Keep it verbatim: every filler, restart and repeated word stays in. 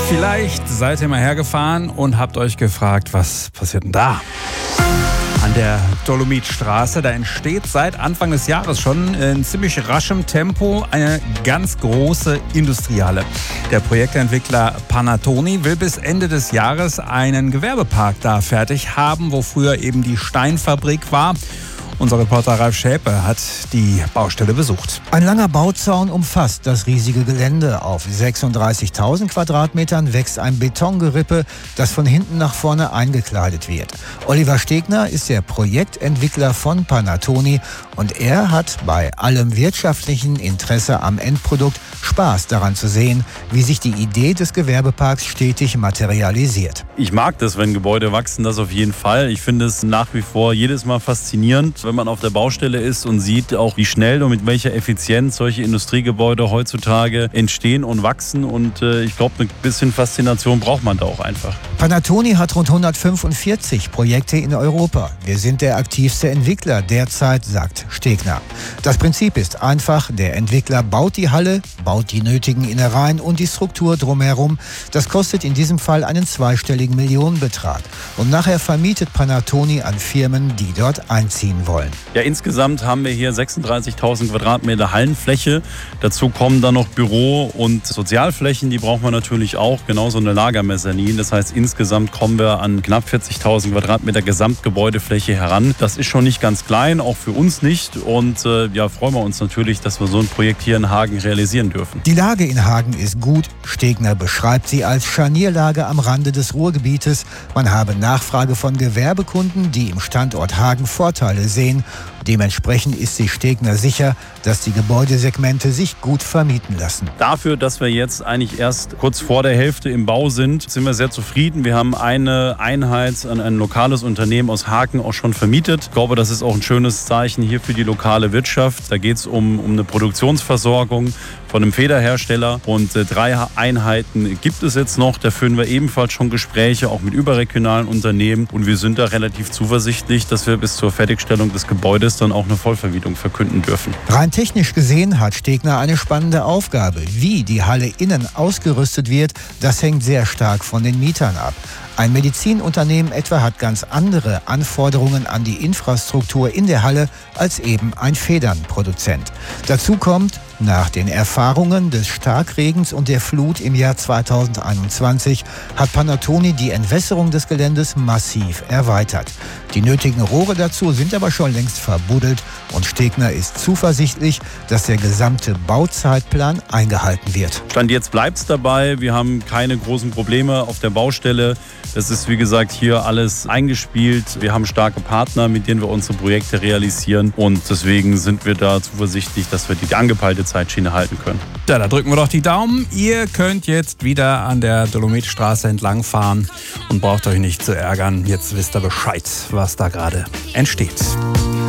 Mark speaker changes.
Speaker 1: Vielleicht seid ihr mal hergefahren und habt euch gefragt, was passiert denn da? An der Dolomitstraße, da entsteht seit Anfang des Jahres schon in ziemlich raschem Tempo eine ganz große Industriehalle. Der Projektentwickler Panattoni will bis Ende des Jahres einen Gewerbepark da fertig haben, wo früher eben die Steinfabrik war. Unser Reporter Ralf Schäpe hat die Baustelle besucht.
Speaker 2: Ein langer Bauzaun umfasst das riesige Gelände. Auf sechsunddreißigtausend Quadratmetern wächst ein Betongerippe, das von hinten nach vorne eingekleidet wird. Oliver Stegner ist der Projektentwickler von Panattoni und er hat bei allem wirtschaftlichen Interesse am Endprodukt Spaß daran zu sehen, wie sich die Idee des Gewerbeparks stetig materialisiert.
Speaker 3: Ich mag das, wenn Gebäude wachsen, das auf jeden Fall. Ich finde es nach wie vor jedes Mal faszinierend, wenn man auf der Baustelle ist und sieht auch, wie schnell und mit welcher Effizienz solche Industriegebäude heutzutage entstehen und wachsen. Und äh, ich glaube, ein bisschen Faszination braucht man da auch einfach.
Speaker 2: Panattoni hat rund hundertfünfundvierzig Projekte in Europa. Wir sind der aktivste Entwickler derzeit, sagt Stegner. Das Prinzip ist einfach, der Entwickler baut die Halle, baut die nötigen Innereien und die Struktur drumherum. Das kostet in diesem Fall einen zweistelligen Millionenbetrag. Und nachher vermietet Panattoni an Firmen, die dort einziehen wollen.
Speaker 3: Ja, insgesamt haben wir hier sechsunddreißigtausend Quadratmeter Hallenfläche. Dazu kommen dann noch Büro- und Sozialflächen, die braucht man natürlich auch, genauso eine Lagermezzanin. Das heißt, insgesamt kommen wir an knapp vierzigtausend Quadratmeter Gesamtgebäudefläche heran. Das ist schon nicht ganz klein, auch für uns nicht. Und äh, ja, freuen wir uns natürlich, dass wir so ein Projekt hier in Hagen realisieren dürfen.
Speaker 2: Die Lage in Hagen ist gut. Stegner beschreibt sie als Scharnierlage am Rande des Ruhrgebietes. Man habe Nachfrage von Gewerbekunden, die im Standort Hagen Vorteile sehen. Dementsprechend ist sich Stegner sicher, dass die Gebäudesegmente sich gut vermieten lassen.
Speaker 3: Dafür, dass wir jetzt eigentlich erst kurz vor der Hälfte im Bau sind, sind wir sehr zufrieden. Wir haben eine Einheit an ein lokales Unternehmen aus Hagen auch schon vermietet. Ich glaube, das ist auch ein schönes Zeichen hier für die lokale Wirtschaft. Da geht es um, um eine Produktionsversorgung von einem Federhersteller und äh, drei Einheiten gibt es jetzt noch. Da führen wir ebenfalls schon Gespräche, auch mit überregionalen Unternehmen und wir sind da relativ zuversichtlich, dass wir bis zur Fertigstellung des Gebäudes dann auch eine Vollvermietung verkünden dürfen.
Speaker 2: Rein technisch gesehen hat Stegner eine spannende Aufgabe. Wie die Halle innen ausgerüstet wird, das hängt sehr stark von den Mietern ab. Ein Medizinunternehmen etwa hat ganz andere Anforderungen an die Infrastruktur in der Halle als eben ein Federnproduzent. Dazu kommt, nach den Erfahrungen des Starkregens und der Flut im Jahr zweitausendeinundzwanzig hat Panattoni die Entwässerung des Geländes massiv erweitert. Die nötigen Rohre dazu sind aber schon längst verbuddelt und Stegner ist zuversichtlich, dass der gesamte Bauzeitplan eingehalten wird.
Speaker 3: Stand jetzt bleibt es dabei. Wir haben keine großen Probleme auf der Baustelle. Das ist, wie gesagt, hier alles eingespielt. Wir haben starke Partner, mit denen wir unsere Projekte realisieren. Und deswegen sind wir da zuversichtlich, dass wir die angepeilte Zeitschiene halten können.
Speaker 1: Ja, da drücken wir doch die Daumen. Ihr könnt jetzt wieder an der Dolomitstraße entlangfahren und braucht euch nicht zu ärgern. Jetzt wisst ihr Bescheid, was da gerade entsteht.